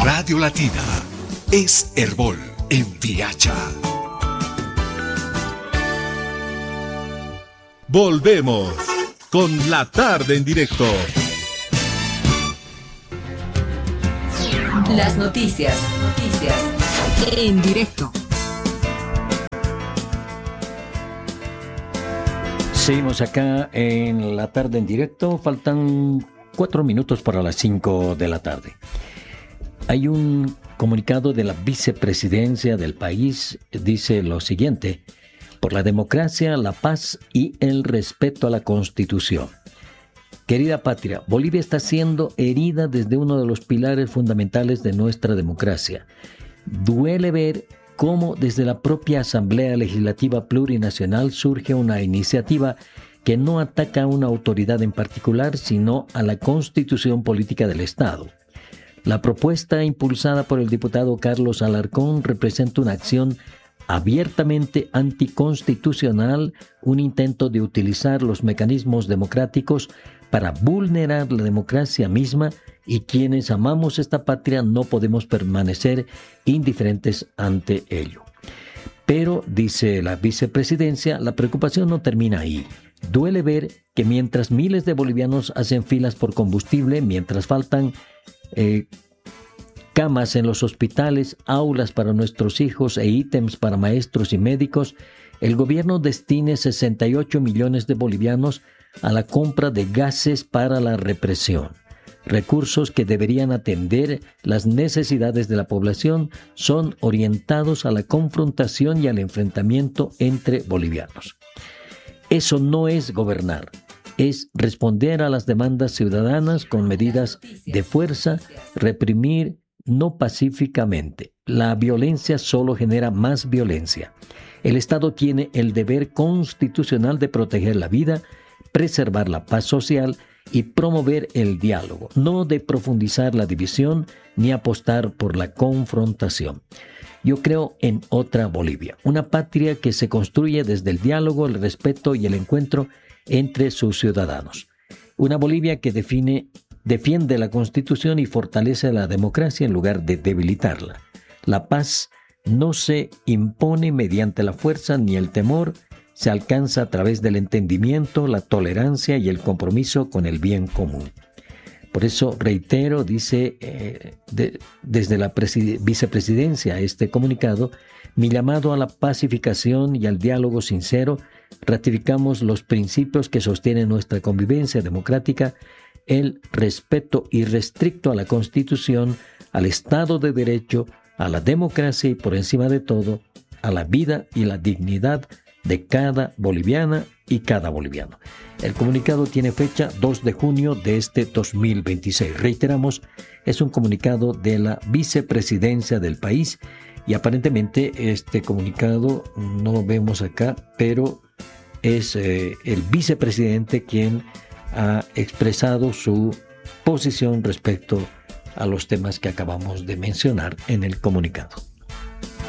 Radio Latina es Herbol en Viacha. Volvemos con La Tarde en Directo. Las noticias en directo. Seguimos acá en La Tarde en Directo. Faltan 4 minutos para las 5 de la tarde. Hay un comunicado de la vicepresidencia del país. Dice lo siguiente: por la democracia, la paz y el respeto a la Constitución. Querida patria, Bolivia está siendo herida desde uno de los pilares fundamentales de nuestra democracia. Duele ver cómo desde la propia Asamblea Legislativa Plurinacional surge una iniciativa que no ataca a una autoridad en particular, sino a la Constitución Política del Estado. La propuesta impulsada por el diputado Carlos Alarcón representa una acción abiertamente anticonstitucional, un intento de utilizar los mecanismos democráticos para vulnerar la democracia misma, y quienes amamos esta patria no podemos permanecer indiferentes ante ello. Pero, dice la vicepresidencia, la preocupación no termina ahí. Duele ver que mientras miles de bolivianos hacen filas por combustible, mientras faltan camas en los hospitales, aulas para nuestros hijos e ítems para maestros y médicos, el gobierno destine 68 millones de bolivianos a la compra de gases para la represión. Recursos que deberían atender las necesidades de la población son orientados a la confrontación y al enfrentamiento entre bolivianos. Eso no es gobernar, es responder a las demandas ciudadanas con medidas de fuerza, reprimir no pacíficamente. La violencia solo genera más violencia. El Estado tiene el deber constitucional de proteger la vida, preservar la paz social y promover el diálogo, no de profundizar la división ni apostar por la confrontación. Yo creo en otra Bolivia, una patria que se construye desde el diálogo, el respeto y el encuentro entre sus ciudadanos. Una Bolivia que defiende la Constitución y fortalece la democracia en lugar de debilitarla. La paz no se impone mediante la fuerza ni el temor, se alcanza a través del entendimiento, la tolerancia y el compromiso con el bien común. Por eso reitero, dice desde la vicepresidencia este comunicado, mi llamado a la pacificación y al diálogo sincero. Ratificamos los principios que sostienen nuestra convivencia democrática, el respeto irrestricto a la Constitución, al Estado de Derecho, a la democracia y por encima de todo, a la vida y la dignidad de cada boliviana y cada boliviano. El comunicado tiene fecha 2 de junio de este 2026. Reiteramos, es un comunicado de la vicepresidencia del país y aparentemente este comunicado no lo vemos acá, pero es el vicepresidente quien ha expresado su posición respecto a los temas que acabamos de mencionar en el comunicado.